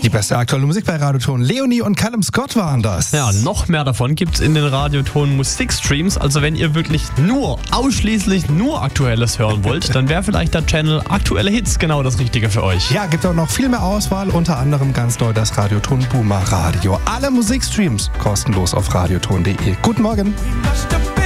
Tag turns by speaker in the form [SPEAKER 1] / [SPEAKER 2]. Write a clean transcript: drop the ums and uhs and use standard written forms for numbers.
[SPEAKER 1] Die beste aktuelle Musik bei Radioton. Leonie und Callum Scott waren das.
[SPEAKER 2] Ja, noch mehr davon gibt's in den Radioton Musikstreams. Also wenn ihr wirklich ausschließlich nur Aktuelles hören wollt, dann wäre vielleicht der Channel Aktuelle Hits genau das Richtige für euch.
[SPEAKER 1] Ja, gibt auch noch viel mehr Auswahl, unter anderem ganz neu das Radioton Boomer Radio. Alle Musikstreams kostenlos auf radioton.de. Guten Morgen.